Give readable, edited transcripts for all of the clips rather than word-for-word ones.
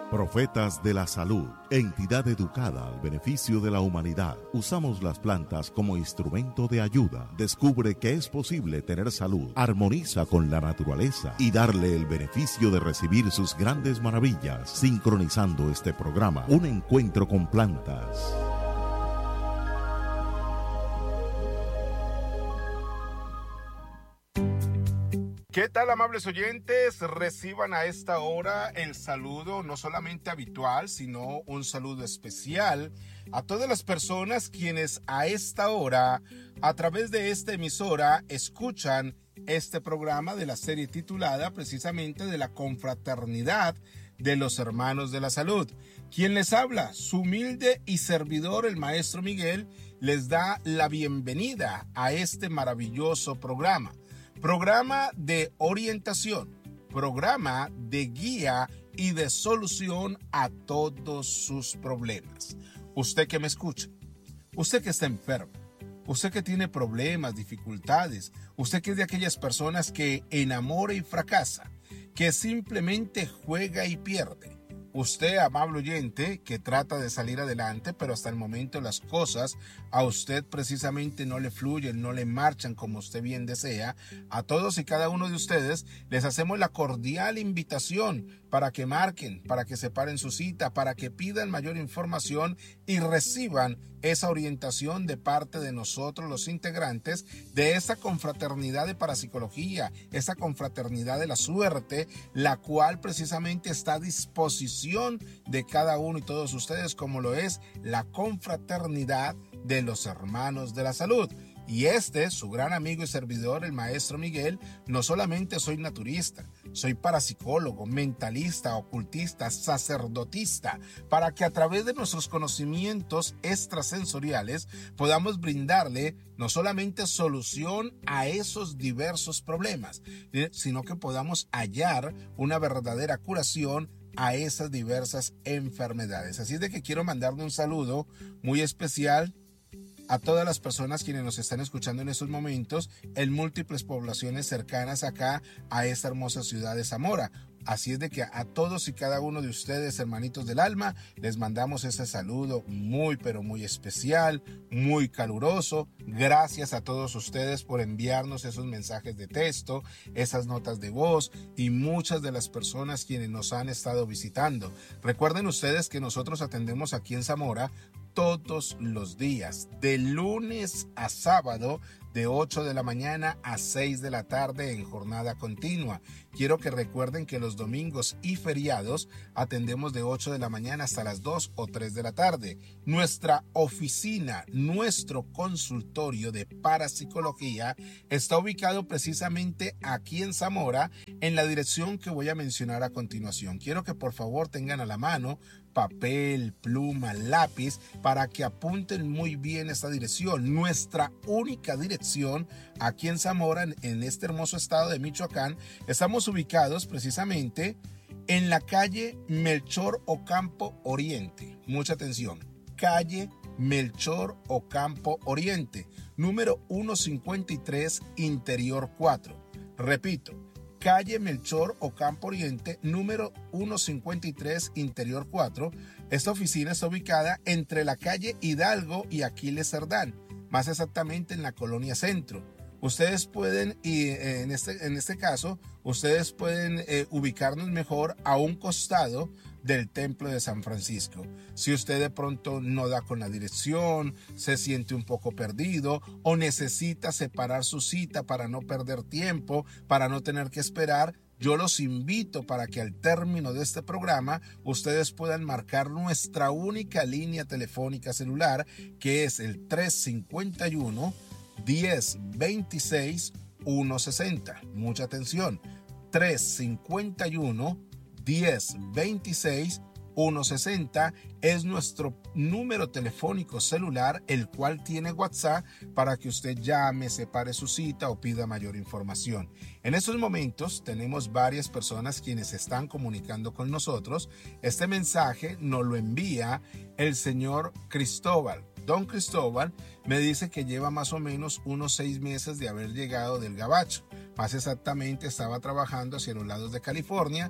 Profetas de la Salud, entidad educada al beneficio de la humanidad. Usamos las plantas como instrumento de ayuda. Descubre que es posible tener salud, armoniza con la naturaleza y darle el beneficio de recibir sus grandes maravillas. Sincronizando este programa, un encuentro con plantas. ¿Qué tal, amables oyentes? Reciban a esta hora el saludo no solamente habitual, sino un saludo especial a todas las personas quienes a esta hora, a través de esta emisora, escuchan este programa de la serie titulada precisamente de la confraternidad de los hermanos de la salud. Quien les habla, su humilde y servidor, el maestro Miguel, les da la bienvenida a este maravilloso programa. Programa de orientación, programa de guía y de solución a todos sus problemas. Usted que me escucha, usted que está enfermo, usted que tiene problemas, dificultades, usted que es de aquellas personas que enamora y fracasa, que simplemente juega y pierde. Usted, amable oyente, que trata de salir adelante, pero hasta el momento las cosas a usted precisamente no le fluyen, no le marchan como usted bien desea. A todos y cada uno de ustedes les hacemos la cordial invitación para que marquen, para que separen su cita, para que pidan mayor información y reciban esa orientación de parte de nosotros, los integrantes de esta confraternidad de parapsicología, esta confraternidad de la suerte, la cual precisamente está a disposición de cada uno y todos ustedes, como lo es la confraternidad de los hermanos de la salud. Y su gran amigo y servidor, el maestro Miguel, no solamente soy naturista, soy parapsicólogo, mentalista, ocultista, sacerdotista, para que a través de nuestros conocimientos extrasensoriales podamos brindarle no solamente solución a esos diversos problemas, sino que podamos hallar una verdadera curación a esas diversas enfermedades. Así es de que quiero mandarle un saludo muy especial a todas las personas quienes nos están escuchando en estos momentos en múltiples poblaciones cercanas acá a esta hermosa ciudad de Zamora. Así es de que a todos y cada uno de ustedes, hermanitos del alma, les mandamos ese saludo muy pero muy especial, muy caluroso. Gracias a todos ustedes por enviarnos esos mensajes de texto, esas notas de voz y muchas de las personas quienes nos han estado visitando. Recuerden ustedes que nosotros atendemos aquí en Zamora todos los días, de lunes a sábado, de 8 de la mañana a 6 de la tarde en jornada continua. Quiero que recuerden que los domingos y feriados atendemos de 8 de la mañana hasta las 2 o 3 de la tarde. Nuestra oficina, nuestro consultorio de parapsicología está ubicado precisamente aquí en Zamora, en la dirección que voy a mencionar a continuación. Quiero que por favor tengan a la mano papel, pluma, lápiz, para que apunten muy bien esta dirección. Nuestra única dirección aquí en Zamora, en este hermoso estado de Michoacán. Estamos ubicados precisamente en la calle Melchor Ocampo Oriente. Mucha atención. Calle Melchor Ocampo Oriente, número 153, Interior 4. Repito, calle Melchor Ocampo Oriente, número 153, Interior 4. Esta oficina está ubicada entre la calle Hidalgo y Aquiles Cerdán, más exactamente en la colonia Centro. Ustedes pueden, y en este caso, ustedes pueden ubicarnos mejor a un costado del Templo de San Francisco. Si usted de pronto no da con la dirección, se siente un poco perdido o necesita separar su cita para no perder tiempo, para no tener que esperar, yo los invito para que al término de este programa ustedes puedan marcar nuestra única línea telefónica celular, que es el 351 1026 160. Mucha atención, 351 1026 160 es nuestro número telefónico celular, el cual tiene WhatsApp para que usted llame, separe su cita o pida mayor información. En estos momentos tenemos varias personas quienes se están comunicando con nosotros. Este mensaje nos lo envía el señor Cristóbal. Don Cristóbal me dice que lleva más o menos unos 6 meses de haber llegado del Gabacho. más exactamente estaba trabajando hacia los lados de California.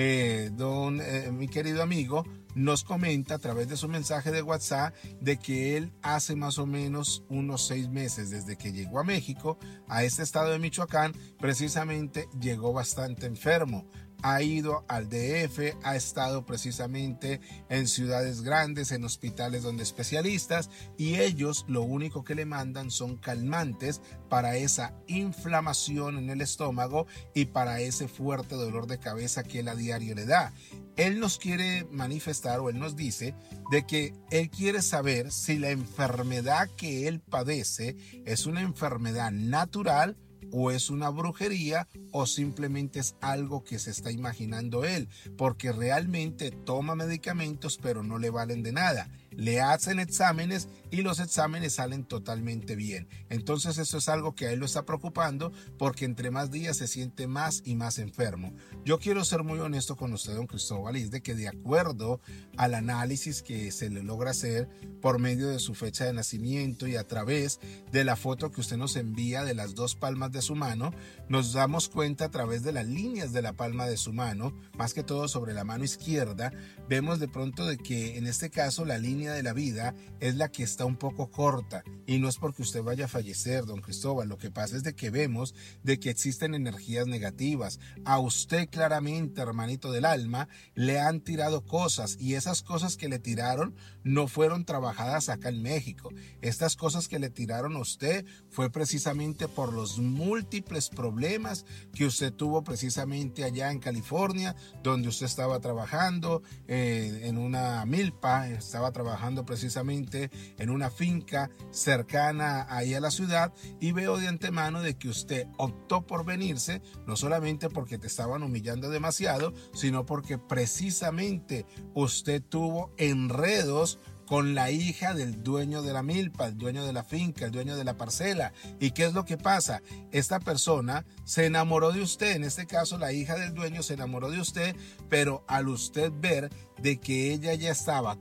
Mi querido amigo nos comenta a través de su mensaje de WhatsApp de que él hace más o menos unos 6 meses desde que llegó a México, a este estado de Michoacán, precisamente llegó bastante enfermo. Ha ido al DF, ha estado precisamente en ciudades grandes, en hospitales donde especialistas, y ellos lo único que le mandan son calmantes para esa inflamación en el estómago y para ese fuerte dolor de cabeza que él a diario le da. Él nos quiere manifestar, o él nos dice, de que él quiere saber si la enfermedad que él padece es una enfermedad natural, o es una brujería, o simplemente es algo que se está imaginando él, porque realmente toma medicamentos pero no le valen de nada. Le hacen exámenes y los exámenes salen totalmente bien. Entonces eso es algo que a él lo está preocupando, porque entre más días se siente más y más enfermo. Yo quiero ser muy honesto con usted, don Cristóbal, y es de que de acuerdo al análisis que se le logra hacer por medio de su fecha de nacimiento y a través de la foto que usted nos envía de las 2 palmas de su mano, nos damos cuenta a través de las líneas de la palma de su mano, más que todo sobre la mano izquierda, vemos de pronto de que en este caso la línea de la vida es la que está un poco corta, y no es porque usted vaya a fallecer, don Cristóbal. Lo que pasa es de que vemos de que existen energías negativas. A usted claramente, hermanito del alma, le han tirado cosas, y esas cosas que le tiraron no fueron trabajadas acá en México. Estas cosas que le tiraron a usted fue precisamente por los múltiples problemas que usted tuvo precisamente allá en California, donde usted estaba trabajando en una milpa, estaba trabajando precisamente en una finca cercana ahí a la ciudad, y veo de antemano de que usted optó por venirse, no solamente porque te estaban humillando demasiado, sino porque precisamente usted tuvo enredos con la hija del dueño de la milpa, el dueño de la finca, el dueño de la parcela. ¿Y qué es lo que pasa? Esta persona se enamoró de usted, en este caso la hija del dueño se enamoró de usted, pero al usted ver de que ella ya estaba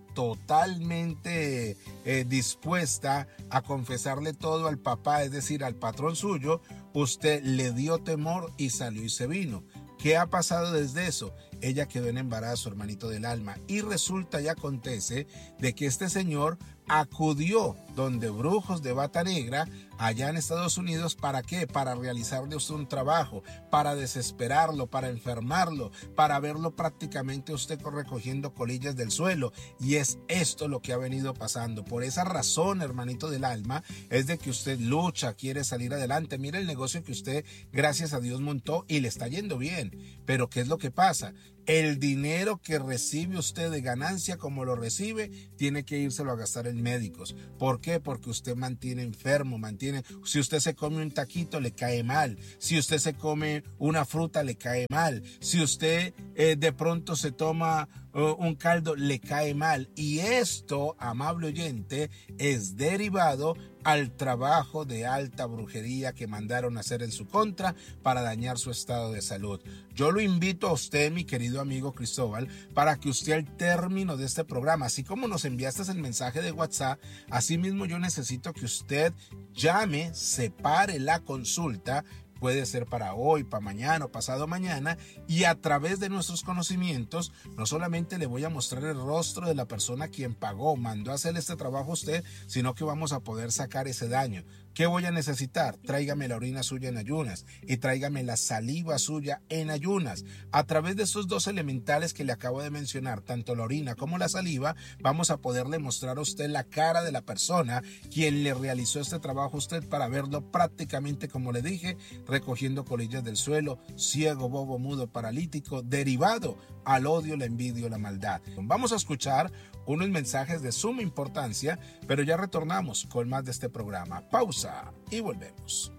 totalmente dispuesta a confesarle todo al papá, es decir, al patrón suyo, usted le dio temor y salió y se vino. ¿Qué ha pasado desde eso? Ella quedó en embarazo, hermanito del alma, y resulta y acontece de que este señor acudió donde brujos de bata negra allá en Estados Unidos. ¿Para qué? Para realizarle usted un trabajo, para desesperarlo, para enfermarlo, para verlo prácticamente usted recogiendo colillas del suelo. Y es esto lo que ha venido pasando. Por esa razón, hermanito del alma, es de que usted lucha, quiere salir adelante. Mira el negocio que usted, gracias a Dios, montó y le está yendo bien. Pero ¿qué es lo que pasa? El dinero que recibe usted de ganancia, como lo recibe, tiene que írselo a gastar en médicos. ¿Por qué? Porque usted mantiene enfermo, si usted se come un taquito, le cae mal. Si usted se come una fruta, le cae mal. Si usted de pronto se toma un caldo, le cae mal. Y esto, amable oyente, es derivado al trabajo de alta brujería que mandaron a hacer en su contra para dañar su estado de salud. Yo lo invito a usted, mi querido amigo Cristóbal, para que usted al término de este programa, así como nos enviaste el mensaje de WhatsApp, así mismo yo necesito que usted llame, separe la consulta. Puede ser para hoy, para mañana o pasado mañana, y a través de nuestros conocimientos no solamente le voy a mostrar el rostro de la persona quien pagó, mandó a hacer este trabajo a usted, sino que vamos a poder sacar ese daño. ¿Qué voy a necesitar? Tráigame la orina suya en ayunas y tráigame la saliva suya en ayunas. A través de estos 2 elementales que le acabo de mencionar, tanto la orina como la saliva, vamos a poderle mostrar a usted la cara de la persona quien le realizó este trabajo a usted, para verlo prácticamente, como le dije, recogiendo colillas del suelo, ciego, bobo, mudo, paralítico, derivado al odio, la envidia, la maldad. Vamos a escuchar unos mensajes de suma importancia, pero ya retornamos con más de este programa. Pausa y volvemos.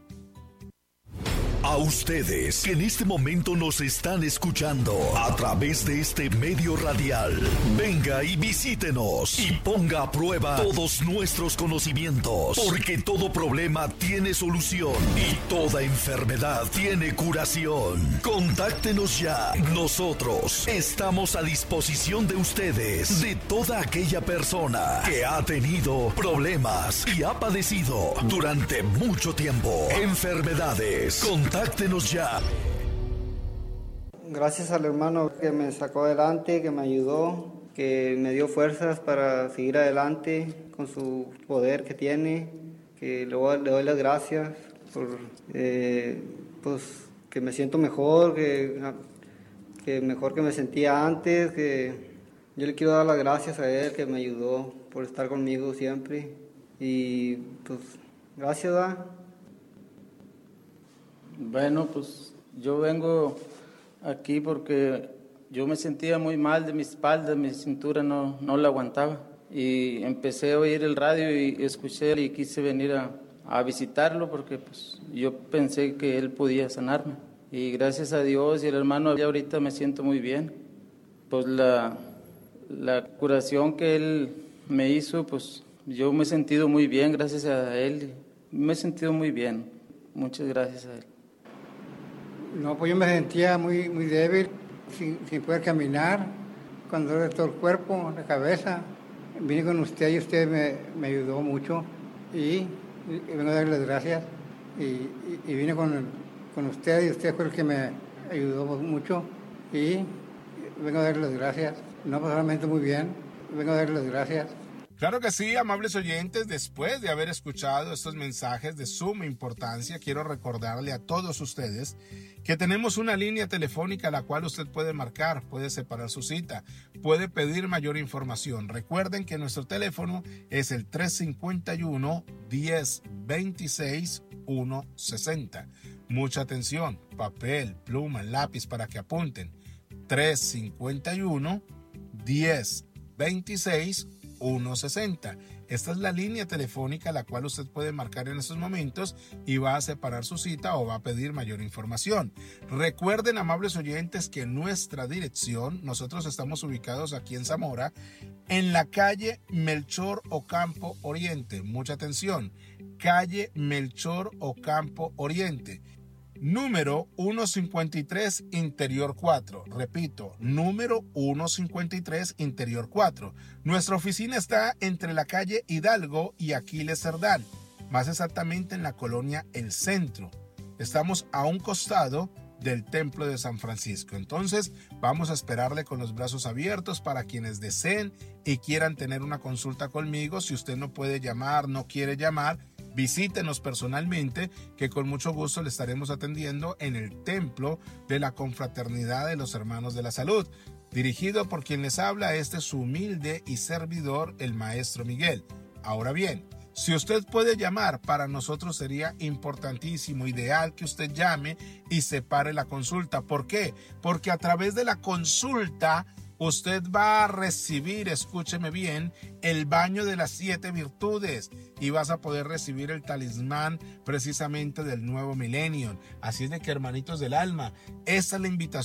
A ustedes que en este momento nos están escuchando a través de este medio radial, venga y visítenos y ponga a prueba todos nuestros conocimientos, porque todo problema tiene solución y toda enfermedad tiene curación. Contáctenos ya. Nosotros estamos a disposición de ustedes, de toda aquella persona que ha tenido problemas y ha padecido durante mucho tiempo enfermedades. Contáctenos ya. Gracias al hermano que me sacó adelante, que me ayudó, que me dio fuerzas para seguir adelante con su poder que tiene, que le doy las gracias por pues, que me siento mejor, que mejor que me sentía antes, que yo le quiero dar las gracias a él, que me ayudó por estar conmigo siempre. Y pues, gracias, ¿verdad? Bueno, pues yo vengo aquí porque yo me sentía muy mal de mi espalda, mi cintura no la aguantaba. Y empecé a oír el radio y escuché y quise venir a visitarlo porque pues, yo pensé que él podía sanarme. Y gracias a Dios y el hermano, ya ahorita me siento muy bien. Pues la curación que él me hizo, pues yo me he sentido muy bien gracias a él. Me he sentido muy bien. Muchas gracias a él. No, pues yo me sentía muy débil, sin poder caminar, con dolor de todo el cuerpo, la cabeza. Vine con usted y usted me ayudó mucho y vengo a darle las gracias. Y vine con usted y usted fue el que me ayudó mucho y vengo a darle las gracias. No, pues realmente muy bien, vengo a darle las gracias. Claro que sí, amables oyentes, después de haber escuchado estos mensajes de suma importancia, quiero recordarle a todos ustedes que tenemos una línea telefónica a la cual usted puede marcar, puede separar su cita, puede pedir mayor información. Recuerden que nuestro teléfono es el 351-1026-160. Mucha atención, papel, pluma, lápiz para que apunten. 351-1026-160. Esta es la línea telefónica a la cual usted puede marcar en estos momentos y va a separar su cita o va a pedir mayor información. Recuerden, amables oyentes, que nuestra dirección, nosotros estamos ubicados aquí en Zamora, en la calle Melchor Ocampo Oriente. Mucha atención, calle Melchor Ocampo Oriente. Número 153, Interior 4. Repito, número 153, Interior 4. Nuestra oficina está entre la calle Hidalgo y Aquiles Cerdán, más exactamente en la colonia El Centro. Estamos a un costado del Templo de San Francisco. Entonces, vamos a esperarle con los brazos abiertos para quienes deseen y quieran tener una consulta conmigo. Si usted no puede llamar, no quiere llamar, visítenos personalmente, que con mucho gusto le estaremos atendiendo en el Templo de la Confraternidad de los Hermanos de la Salud, dirigido por quien les habla, su humilde y servidor, el Maestro Miguel. Ahora bien, si usted puede llamar, para nosotros sería importantísimo, ideal que usted llame y separe la consulta. ¿Por qué? Porque a través de la consulta usted va a recibir, escúcheme bien, el baño de las 7 virtudes y vas a poder recibir el talismán precisamente del nuevo milenio. Así es de que, hermanitos del alma, esa es la invitación